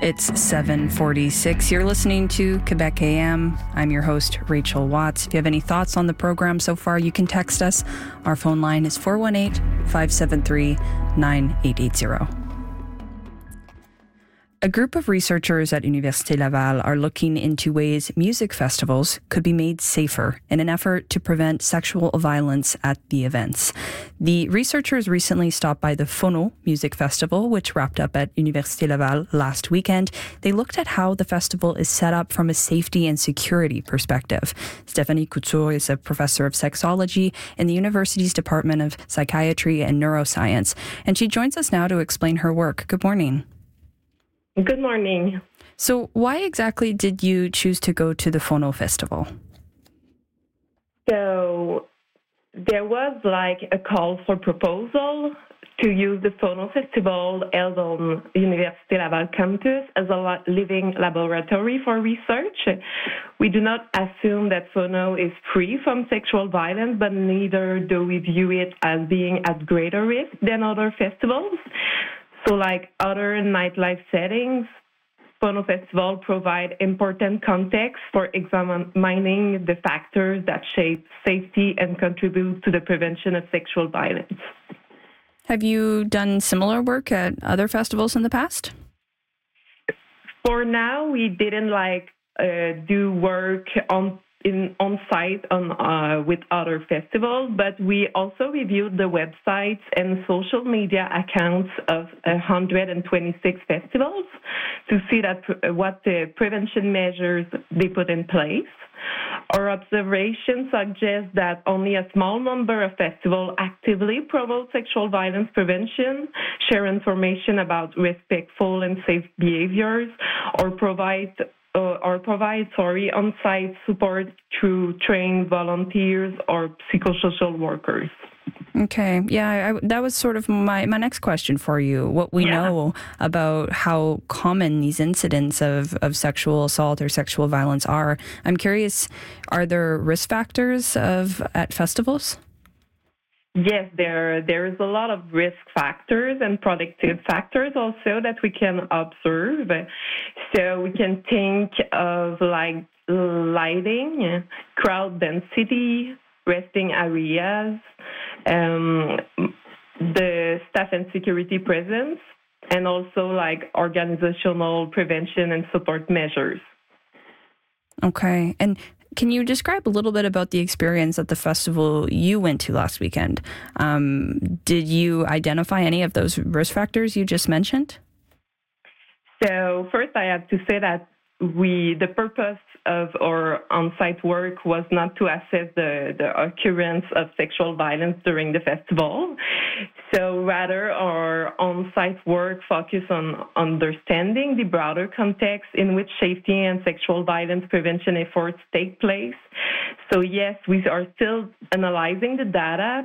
It's 7:46. You're listening to Quebec AM. I'm your host, Rachel Watts. If you have any thoughts on the program so far, you can text us. Our phone line is 418-573-9880. A group of researchers at Université Laval are looking into ways music festivals could be made safer in an effort to prevent sexual violence at the events. The researchers recently stopped by the Phono Music Festival, which wrapped up at Université Laval last weekend. They looked at how the festival is set up from a safety and security perspective. Stéphanie Couture is a professor of sexology in the university's Department of Psychiatry and Neuroscience, and she joins us now to explain her work. Good morning. Good morning. So why exactly did you choose to go to the Phono Festival? So there was a call for proposal to use the Phono Festival held on Université Laval campus as a living laboratory for research. We do not assume that Phono is free from sexual violence, but neither do we view it as being at greater risk than other festivals. So like other nightlife settings, Phono Festival provide important context for examining the factors that shape safety and contribute to the prevention of sexual violence. Have you done similar work at other festivals in the past? For now, we didn't do work on site with other festivals, but we also reviewed the websites and social media accounts of 126 festivals to see what the prevention measures they put in place. Our observation suggests that only a small number of festivals actively promote sexual violence prevention, share information about respectful and safe behaviors, or provide on-site support through trained volunteers or psychosocial workers. Okay. Yeah, that was sort of my next question for you. What we know about how common these incidents of sexual assault or sexual violence are. I'm curious, are there risk factors at festivals? Yes, there is a lot of risk factors and protective factors also that we can observe. So we can think of lighting, crowd density, resting areas, the staff and security presence, and also organizational prevention and support measures. Okay. And can you describe a little bit about the experience at the festival you went to last weekend? Did you identify any of those risk factors you just mentioned? So first, I have to say that the purpose of our on-site work was not to assess the occurrence of sexual violence during the festival. So rather, our on-site work focused on understanding the broader context in which safety and sexual violence prevention efforts take place. So yes, we are still analyzing the data,